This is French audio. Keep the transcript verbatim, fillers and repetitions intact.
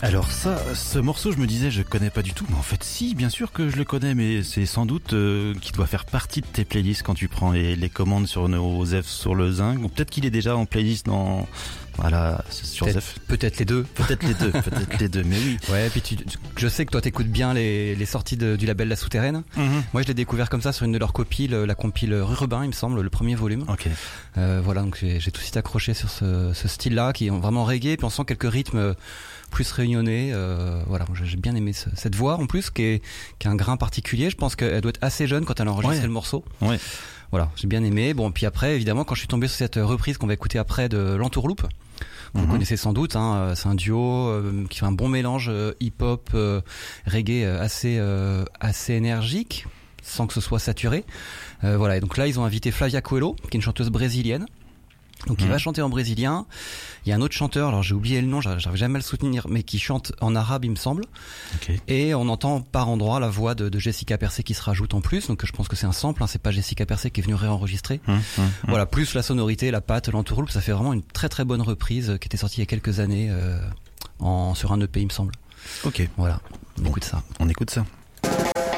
Alors ça, ce morceau, je me disais, je connais pas du tout, mais en fait si, bien sûr que je le connais, mais c'est sans doute euh, qui doit faire partie de tes playlists quand tu prends les, les commandes sur nos Zef sur le Zinc, ou peut-être qu'il est déjà en playlist dans... Voilà, sur peut-être, Zef. Peut-être les deux. Peut-être les deux, peut-être les deux, mais oui. Ouais, puis tu, je sais que toi t'écoutes bien les, les sorties de, du label La Souterraine. Mm-hmm. Moi je l'ai découvert comme ça sur une de leurs compiles, la compile Rue Rubin, il me semble, le premier volume. Ok. Euh, voilà, donc j'ai, j'ai tout de suite accroché sur ce, ce style-là, qui est vraiment reggae, puis on sent quelques rythmes plus réunionnés. Euh, voilà, j'ai, j'ai bien aimé ce, cette voix en plus, qui est, qui a un grain particulier. Je pense qu'elle doit être assez jeune quand elle a enregistré ouais. le morceau. Ouais. Voilà, j'ai bien aimé. Bon, puis après, évidemment, quand je suis tombé sur cette reprise qu'on va écouter après de l'Entourloupe, vous mmh. connaissez sans doute, hein, c'est un duo euh, qui fait un bon mélange euh, hip-hop, euh, reggae euh, assez euh, assez énergique, sans que ce soit saturé. Euh, voilà, et donc là ils ont invité Flavia Coelho, qui est une chanteuse brésilienne. Donc il mmh. va chanter en brésilien. Il y a un autre chanteur, alors j'ai oublié le nom, j'arrive jamais à le soutenir, mais qui chante en arabe, il me semble. Okay. Et on entend par endroits la voix de, de Jessica Persé qui se rajoute en plus. Donc je pense que c'est un sample, hein, c'est pas Jessica Persé qui est venue réenregistrer. Mmh, mmh, voilà, plus la sonorité, la patte, l'entourloupe, ça fait vraiment une très très bonne reprise qui était sortie il y a quelques années euh, en sur un E P, il me semble. Ok. Voilà, on bon, écoute ça. On écoute ça.